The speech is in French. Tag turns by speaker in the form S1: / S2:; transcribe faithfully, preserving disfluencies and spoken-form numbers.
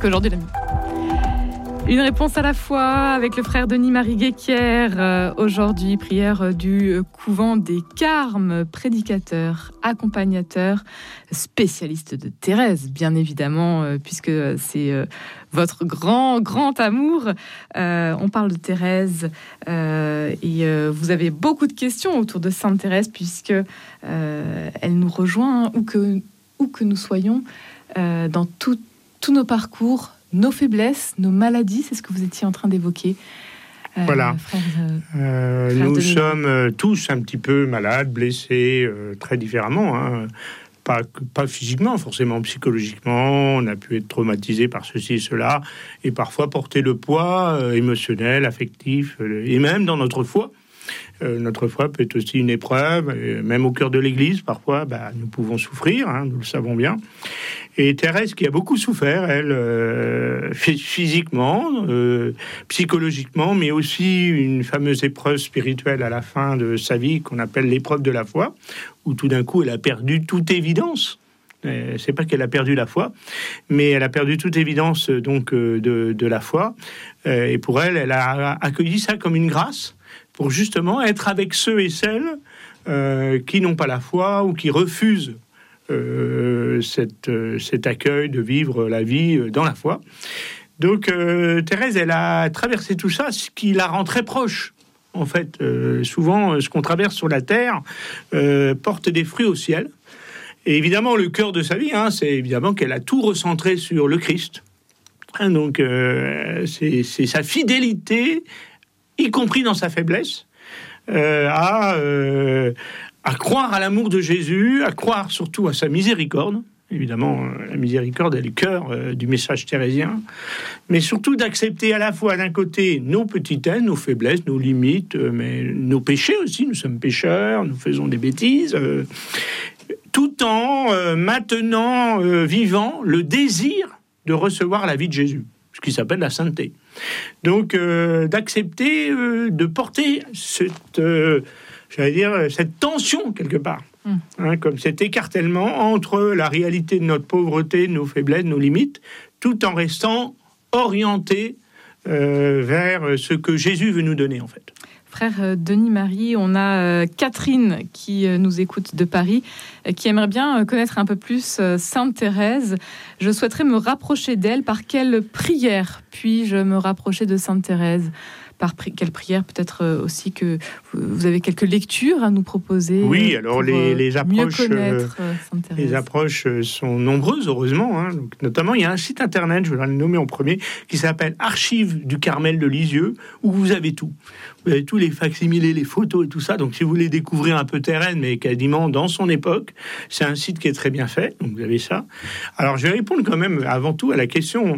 S1: qu'aujourd'hui la nuit. Une réponse à la fois avec le frère Denis-Marie Guéquière. Euh, aujourd'hui, prière du couvent des Carmes, prédicateur, accompagnateur, spécialiste de Thérèse, bien évidemment, euh, puisque c'est euh, votre grand, grand amour. Euh, on parle de Thérèse euh, et euh, vous avez beaucoup de questions autour de Sainte Thérèse, puisque euh, elle nous rejoint où que, où que nous soyons euh, dans tout, tous nos parcours, nos faiblesses, nos maladies, c'est ce que vous étiez en train d'évoquer.
S2: Euh, voilà. Frère, euh, frère nous sommes euh, tous un petit peu malades, blessés, euh, très différemment. Hein. Pas, pas physiquement, forcément psychologiquement. On a pu être traumatisé par ceci et cela, et parfois porter le poids euh, émotionnel, affectif, euh, et même dans notre foi. Euh, notre foi peut être aussi une épreuve, et même au cœur de l'Église, parfois, bah, nous pouvons souffrir, hein, nous le savons bien. Et Thérèse, qui a beaucoup souffert, elle, euh, physiquement, euh, psychologiquement, mais aussi une fameuse épreuve spirituelle à la fin de sa vie, qu'on appelle l'épreuve de la foi, où tout d'un coup, elle a perdu toute évidence. Euh, c'est pas qu'elle a perdu la foi, mais elle a perdu toute évidence donc euh, de, de la foi. Euh, et pour elle, elle a accueilli ça comme une grâce, pour justement être avec ceux et celles euh, qui n'ont pas la foi ou qui refusent euh, cette, euh, cet accueil de vivre la vie dans la foi. Donc euh, Thérèse, elle a traversé tout ça, ce qui la rend très proche. En fait, euh, souvent, ce qu'on traverse sur la terre euh, porte des fruits au ciel. Et évidemment, le cœur de sa vie, hein, c'est évidemment qu'elle a tout recentré sur le Christ. Hein, donc, euh, c'est, c'est sa fidélité, y compris dans sa faiblesse, euh, à, euh, à croire à l'amour de Jésus, à croire surtout à sa miséricorde. Évidemment, la miséricorde est le cœur euh, du message thérésien, mais surtout d'accepter à la fois d'un côté nos petitesses, nos faiblesses, nos limites, euh, mais nos péchés aussi. Nous sommes pécheurs, nous faisons des bêtises, euh, tout en euh, maintenant euh, vivant le désir de recevoir la vie de Jésus, ce qui s'appelle la sainteté. Donc, euh, d'accepter euh, de porter cette, euh, j'allais dire, cette tension quelque part. Mmh. Hein, comme cet écartèlement entre la réalité de notre pauvreté, de nos faiblesses, de nos limites, tout en restant orienté euh, vers ce que Jésus veut nous donner, en fait.
S1: Frère Denis-Marie, on a Catherine qui nous écoute de Paris, qui aimerait bien connaître un peu plus Sainte Thérèse. Je souhaiterais me rapprocher d'elle. Par quelle prière puis-je me rapprocher de Sainte Thérèse ? Par pri- quelle prière, peut-être aussi que vous avez quelques lectures à nous proposer.
S2: Oui, alors les, les approches,
S1: mieux connaître Sainte Thérèse.
S2: Les approches sont nombreuses, heureusement. Hein. Donc, notamment, il y a un site internet, je vais le nommer en premier, qui s'appelle Archives du Carmel de Lisieux, où vous avez tout. Vous avez tous les facsimilés, les photos et tout ça. Donc, si vous voulez découvrir un peu Thérèse, mais quasiment dans son époque, c'est un site qui est très bien fait. Donc, vous avez ça. Alors, je vais répondre quand même avant tout à la question